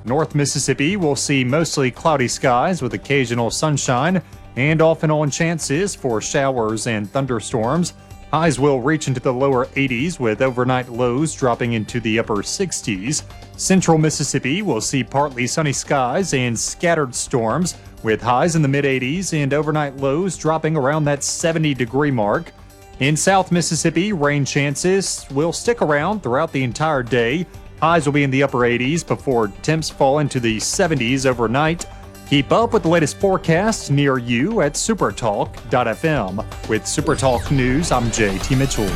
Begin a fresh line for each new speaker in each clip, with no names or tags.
North Mississippi will see mostly cloudy skies with occasional sunshine and off and on chances for showers and thunderstorms. Highs will reach into the lower 80s with overnight lows dropping into the upper 60s. Central Mississippi will see partly sunny skies and scattered storms with highs in the mid-80s and overnight lows dropping around that 70-degree mark. In South Mississippi, rain chances will stick around throughout the entire day. Highs will be in the upper 80s before temps fall into the 70s overnight. Keep up with the latest forecasts near you at supertalk.fm. With Supertalk News, I'm JT Mitchell.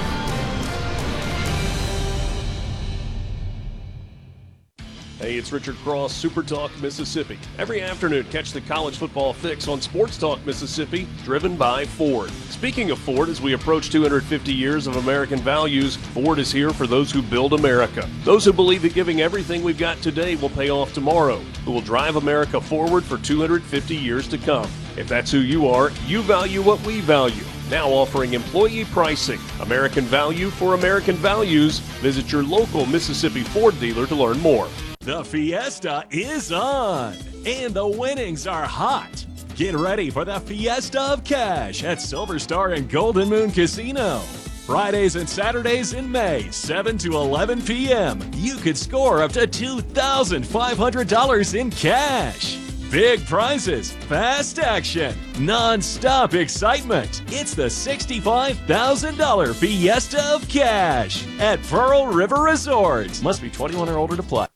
Hey, it's Richard Cross, Super Talk Mississippi. Every afternoon, catch the college football fix on Sports Talk Mississippi, driven by Ford. Speaking of Ford, as we approach 250 years of American values, Ford is here for those who build America. Those who believe that giving everything we've got today will pay off tomorrow, who will drive America forward for 250 years to come. If that's who you are, you value what we value. Now offering employee pricing. American value for American values. Visit your local Mississippi Ford dealer to learn more.
The Fiesta is on, and the winnings are hot. Get ready for the Fiesta of Cash at Silver Star and Golden Moon Casino. Fridays and Saturdays in May, 7 to 11 p.m. You could score up to $2,500 in cash. Big prizes, fast action, non-stop excitement. It's the $65,000 Fiesta of Cash at Pearl River Resort. Must be 21 or older to play.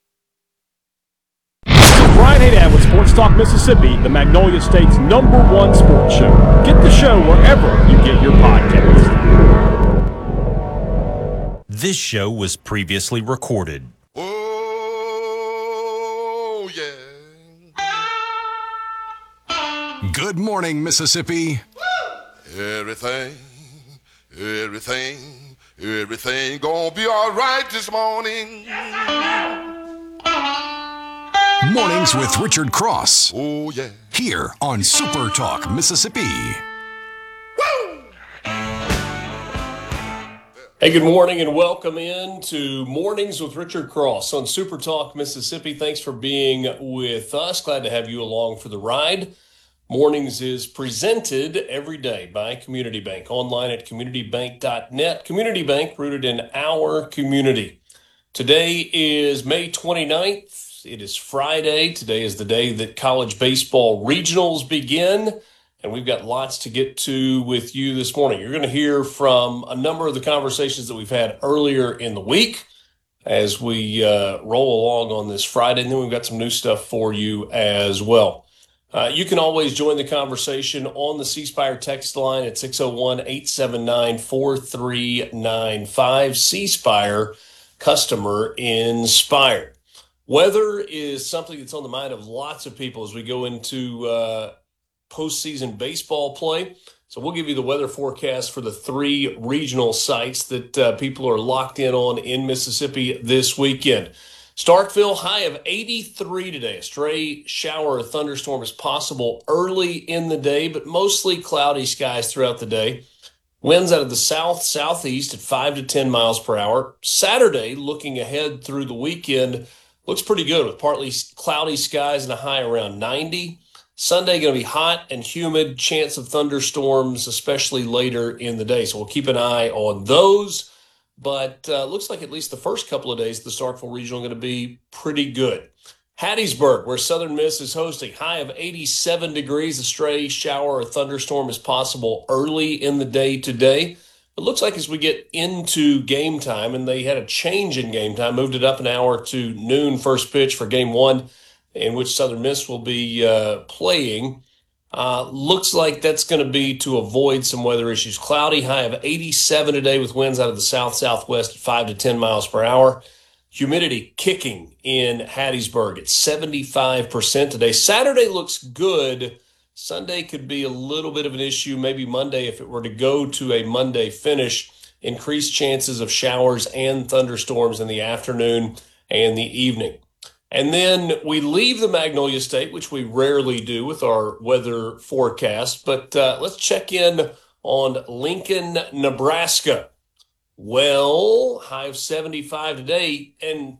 Brian Hadad with Sports Talk Mississippi, the Magnolia State's #1 sports show. Get the show wherever you get your podcasts.
This show was previously recorded.
Oh, yeah.
Good morning, Mississippi.
Everything gonna be all right this morning.
Mornings with Richard Cross.
Oh, yeah.
Here on Super Talk Mississippi.
Hey, good morning and welcome in to Mornings with Richard Cross on Super Talk Mississippi. Thanks for being with us. Glad to have you along for the ride. Mornings is presented every day by Community Bank, online at communitybank.net. Community Bank, rooted in our community. Today is May 29th. It is Friday. Today is the day that college baseball regionals begin, and we've got lots to get to with you this morning. You're going to hear from a number of the conversations that we've had earlier in the week as we roll along on this Friday, and then we've got some new stuff for you as well. You can always join the conversation on the C Spire text line at 601-879-4395. C Spire, customer inspired. Weather is something that's on the mind of lots of people as we go into postseason baseball play. So we'll give you the weather forecast for the 3 regional sites that people are locked in on in Mississippi this weekend. Starkville, high of 83 today. A stray shower or thunderstorm is possible early in the day, but mostly cloudy skies throughout the day. Winds out of the south-southeast at 5 to 10 miles per hour. Saturday, looking ahead through the weekend, looks pretty good with partly cloudy skies and a high around 90. Sunday going to be hot and humid, chance of thunderstorms, especially later in the day. So we'll keep an eye on those. But looks like at least the first couple of days, the Starkville Regional going to be pretty good. Hattiesburg, where Southern Miss is hosting, high of 87 degrees. A stray shower or thunderstorm is possible early in the day today. It looks like as we get into game time, and they had a change in game time, moved it up an hour to noon first pitch for game 1, in which Southern Miss will be playing. Looks like that's going to be to avoid some weather issues. Cloudy, high of 87 today with winds out of the south-southwest at 5 to 10 miles per hour. Humidity kicking in Hattiesburg at 75% today. Saturday looks good. Sunday could be a little bit of an issue, maybe Monday if it were to go to a Monday finish. Increased chances of showers and thunderstorms in the afternoon and the evening. And then we leave the Magnolia State, which we rarely do with our weather forecast, but let's check in on Lincoln, Nebraska. Well, high of 75 today, and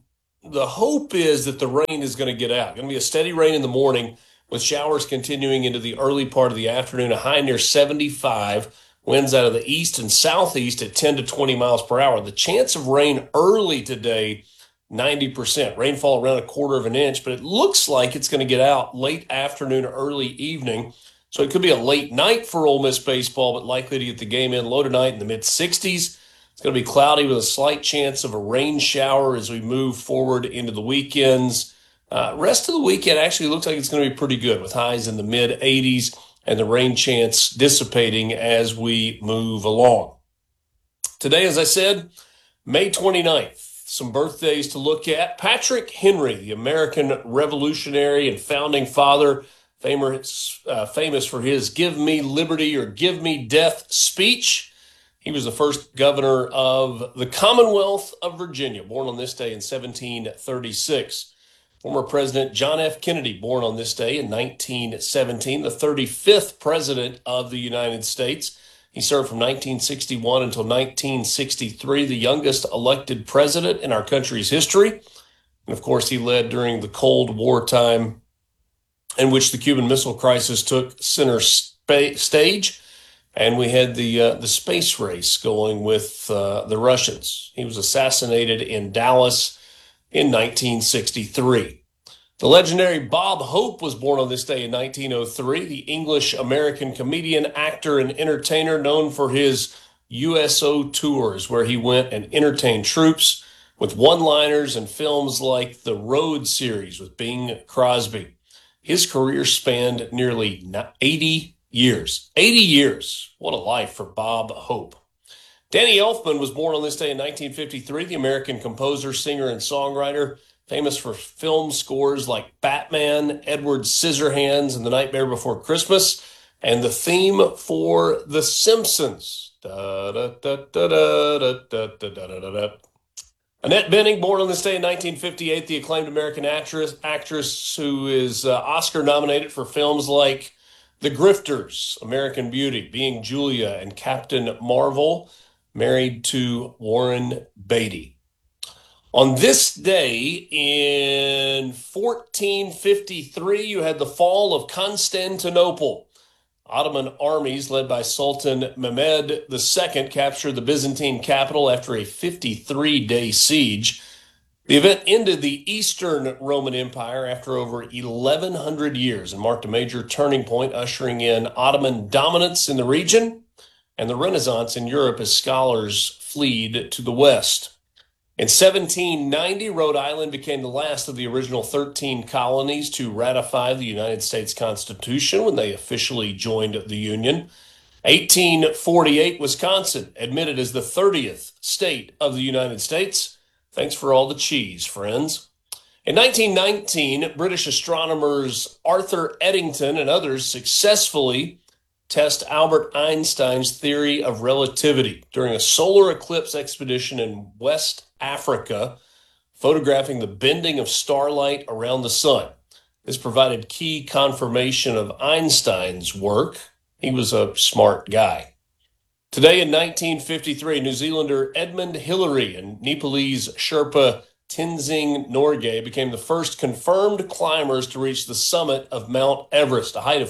the hope is that the rain is going to get out. Going to be a steady rain in the morning with showers continuing into the early part of the afternoon, a high near 75, winds out of the east and southeast at 10 to 20 miles per hour. The chance of rain early today, 90%. Rainfall around a quarter of an inch, but it looks like it's going to get out late afternoon, early evening. So it could be a late night for Ole Miss baseball, but likely to get the game in low tonight in the mid-60s. It's going to be cloudy with a slight chance of a rain shower as we move forward into the weekends. Rest of the weekend actually looks like it's going to be pretty good with highs in the mid-80s and the rain chance dissipating as we move along. Today, as I said, May 29th, some birthdays to look at. Patrick Henry, the American revolutionary and founding father, famous for his "Give me liberty or give me death" speech. He was the first governor of the Commonwealth of Virginia, born on this day in 1736. Former President John F. Kennedy, born on this day in 1917, the 35th President of the United States. He served from 1961 until 1963, the youngest elected president in our country's history. And of course, he led during the Cold War time in which the Cuban Missile Crisis took center stage. And we had the space race going with the Russians. He was assassinated in Dallas in 1963. The legendary Bob Hope was born on this day in 1903, the English-American comedian, actor, and entertainer known for his USO tours, where he went and entertained troops with one-liners and films like the Road series with Bing Crosby. His career spanned nearly 80 years. 80 years. What a life for Bob Hope. Danny Elfman was born on this day in 1953, the American composer, singer, and songwriter, famous for film scores like Batman, Edward Scissorhands, and The Nightmare Before Christmas, and the theme for The Simpsons. Annette Bening, born on this day in 1958, the acclaimed American actress who is Oscar nominated for films like The Grifters, American Beauty, Being Julia, and Captain Marvel, married to Warren Beatty. On this day in 1453, you had the fall of Constantinople. Ottoman armies led by Sultan Mehmed II captured the Byzantine capital after a 53-day siege. The event ended the Eastern Roman Empire after over 1,100 years and marked a major turning point, ushering in Ottoman dominance in the region and the Renaissance in Europe as scholars fled to the West. In 1790, Rhode Island became the last of the original 13 colonies to ratify the United States Constitution when they officially joined the Union. 1848, Wisconsin admitted as the 30th state of the United States. Thanks for all the cheese, friends. In 1919, British astronomers Arthur Eddington and others successfully test Albert Einstein's theory of relativity during a solar eclipse expedition in West Africa, photographing the bending of starlight around the sun. This provided key confirmation of Einstein's work. He was a smart guy. Today in 1953, New Zealander Edmund Hillary and Nepalese Sherpa Tenzing Norgay became the first confirmed climbers to reach the summit of Mount Everest, a height of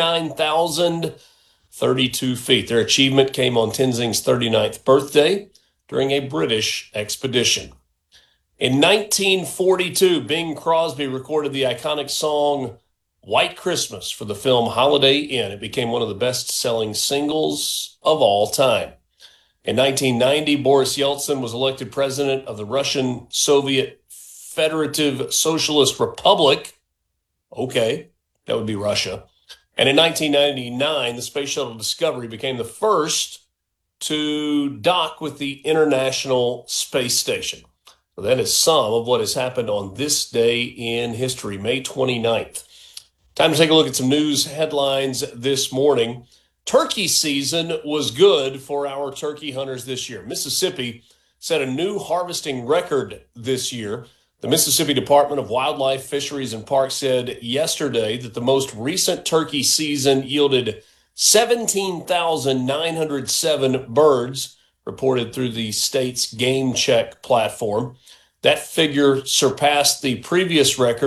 29,032 feet. Their achievement came on Tenzing's 39th birthday during a British expedition. In 1942, Bing Crosby recorded the iconic song White Christmas for the film Holiday Inn. It became one of the best-selling singles of all time. In 1990, Boris Yeltsin was elected president of the Russian Soviet Federative Socialist Republic. Okay, that would be Russia. And in 1999, the Space Shuttle Discovery became the first to dock with the International Space Station. So that is some of what has happened on this day in history, May 29th. Time to take a look at some news headlines this morning. Turkey season was good for our turkey hunters this year. Mississippi set a new harvesting record this year. The Mississippi Department of Wildlife, Fisheries, and Parks said yesterday that the most recent turkey season yielded 17,907 birds, reported through the state's Game Check platform. That figure surpassed the previous record